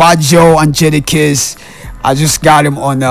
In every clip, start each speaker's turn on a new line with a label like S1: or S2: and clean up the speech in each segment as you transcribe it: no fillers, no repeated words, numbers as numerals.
S1: Fat Joe and Jadakiss. I just got him on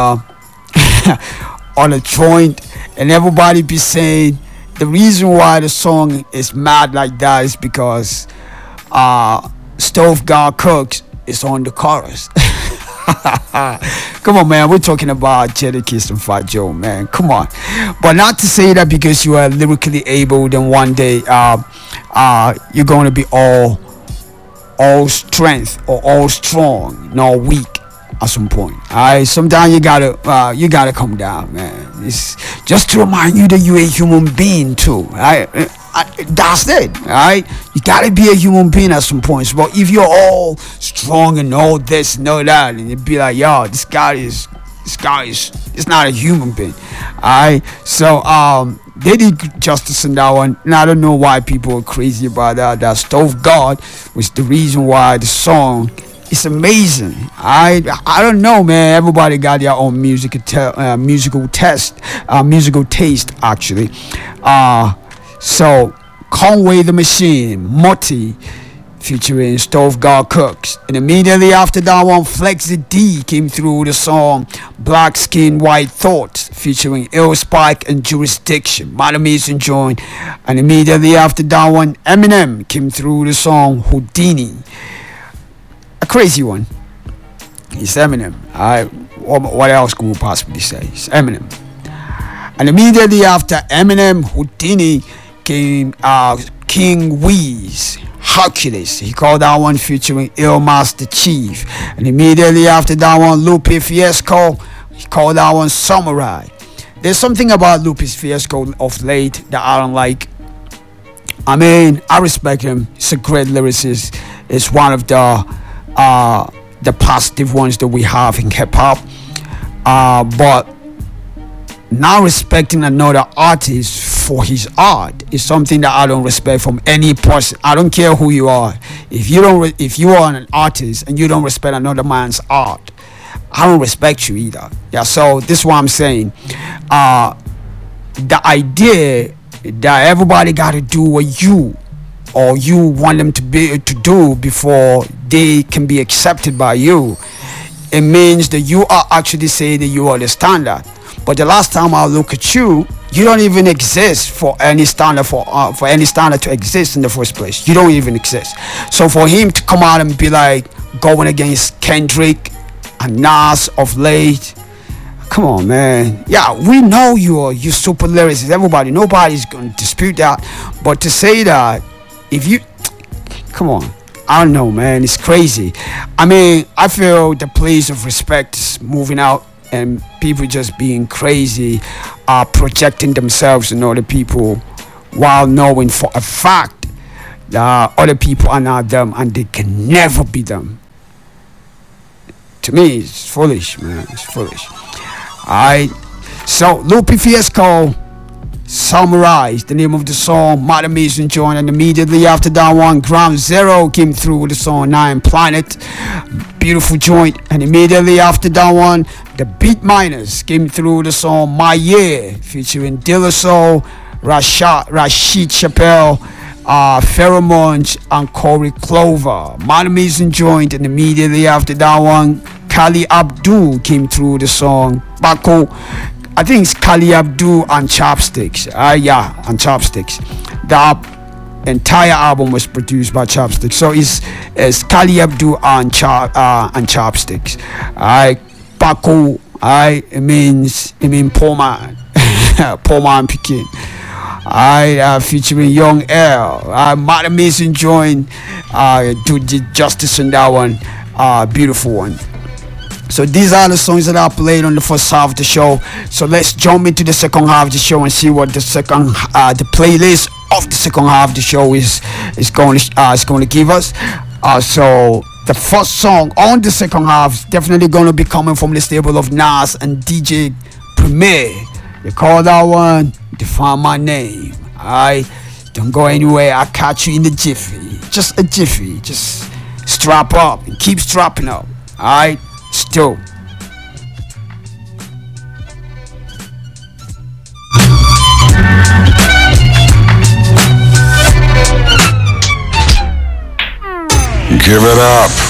S1: on a joint, and everybody be saying the reason why the song is mad like that is because Stove God Cooks is on the chorus. Come on, man. We're talking about Jadakiss and Fat Joe, man. Come on. But not to say that because you are lyrically able, then one day you're going to be all strength or all strong, not weak at some point. Alright, sometimes you gotta come down, man. It's just to remind you that you're a human being too. Right? That's it. Alright, you gotta be a human being at some points. But if you're all strong and all this and all that, and you'd be like, yo, this guy is not a human being. Alright, so they did justice in that one, and I don't know why people are crazy about that. That Stove God was the reason why the song is amazing. I don't know, man. Everybody got their own musical taste, actually. So Conway the Machine, Motti, featuring Stove God Cooks, and immediately after that one, Flexi D came through the song Black Skin White Thoughts, featuring Ill Spike and Jurisdiction. Madam Mason joined, and immediately after that one, Eminem came through the song Houdini. A crazy one. It's Eminem. What else could we possibly say? It's Eminem. And immediately after Eminem, Houdini came King Weeze, Hercules. He called that one featuring Ill Master Chief. And immediately after that one, Lupe Fiasco, he called that one Samurai. There's something about Lupe Fiasco of late that I don't like. I mean, I respect him. He's a great lyricist. It's one of the positive ones that we have in hip hop. But not respecting another artist for his art is something that I don't respect from any person. I don't care who you are. If you are an artist and you don't respect another man's art, I don't respect you either. Yeah. So this is what I'm saying. The idea that everybody got to do what you want them to do before they can be accepted by you, it means that you are actually saying that you are the standard. But the last time I look at you, you don't even exist for any standard for any standard to exist in the first place. You don't even exist. So for him to come out and be like going against Kendrick and Nas of late, come on, man. Yeah, we know you're super lyricist. Everybody, nobody's gonna dispute that. But to say that, if you, come on, I don't know, man. It's crazy. I mean, I feel the place of respect is moving out, and people just being crazy, projecting themselves on other people while knowing for a fact that other people are not them and they can never be them. To me, it's foolish, man. It's foolish. Alright. So, Lupe Fiasco, Summarize, the name of the song. Madam Mason joined, and immediately after that one, Ground Zero came through with the song Nine Planet. Beautiful joint. And immediately after that one, the Beat Miners came through with the song My Year, featuring De La Soul, Rashid Chappelle, Pheromones, and Corey Clover. Madam Mason joined, and immediately after that one, Kali Abdul came through the song Bako. I think it's Kali Abdul and Chopsticks. And Chopsticks. The entire album was produced by Chopsticks. So it's Kali Abdul and Chopsticks. Bako. It means poor man. Poor man picking. Featuring Young L. Madam Mason joined to the justice on that one. Beautiful one. So these are the songs that I played on the first half of the show. So let's jump into the second half of the show and see what the playlist of the second half of the show is going to give us. So the first song on the second half is definitely going to be coming from the stable of Nas and DJ Premier. They call that one Define My Name. Alright, don't go anywhere. I'll catch you in the jiffy. Just a jiffy. Just strap up and keep strapping up. Alright. Still.
S2: Give it up